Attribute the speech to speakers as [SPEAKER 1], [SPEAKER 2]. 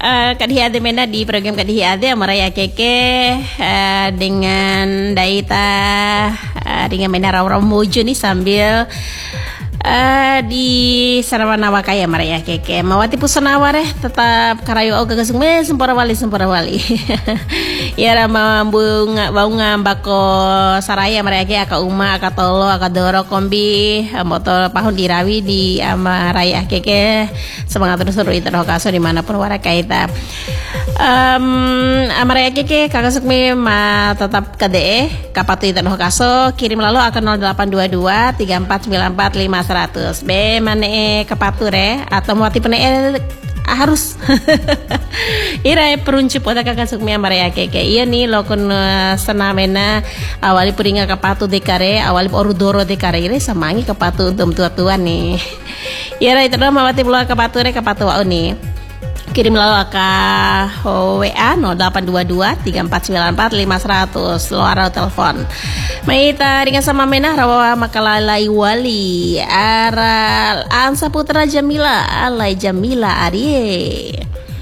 [SPEAKER 1] Kadihiade mena di program Kadihiade Maraya Keke dengan Daita dengan mena raw mojo nih sambil di Sarawana Wakaya Maraya Keke mawati pusanaware tetap karayo oga gasung me sempora wali ya rama bunga bako saraya Maraya Keke aka uma aka tolo aka doro kombi motor pahun dirawi di Maraya Keke semangat terus seru interhokaso dimanapun wara kaita Maraya Keke kakak sukmi ma tetap KDE kapatu interhokaso kirim lalu akan 0822 3494 500 be mane kepature atau mau tipe harus ira peruncup otak kakak sukmi Maraya Keke iya nih lokon senamena awali puringa kepatu dekare awali orudoro dekare ire samangi kepatu untuk tua nih ira itu nama mawati pulau kepature kepatu wau nih kirim lalu ke WA 0822 3494 500 lo arah telepon Maita ringan sama menah rawa makalalai wali aral ansa putra Jamila alai Jamila Arie